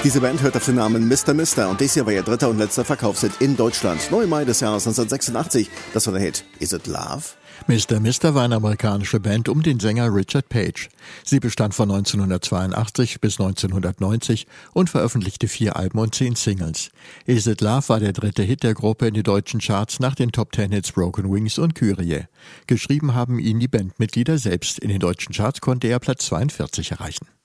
Diese Band hört auf den Namen Mr. Mister und dies hier war ihr dritter und letzter Verkaufshit in Deutschland. 9. Mai des Jahres 1986. Das war der Hit Is It Love? Mr. Mister war eine amerikanische Band um den Sänger Richard Page. Sie bestand von 1982 bis 1990 und veröffentlichte 4 Alben und 10 Singles. Is It Love war der dritte Hit der Gruppe in den deutschen Charts nach den Top 10 Hits Broken Wings und Kyrie. Geschrieben haben ihn die Bandmitglieder selbst. In den deutschen Charts konnte er Platz 42 erreichen.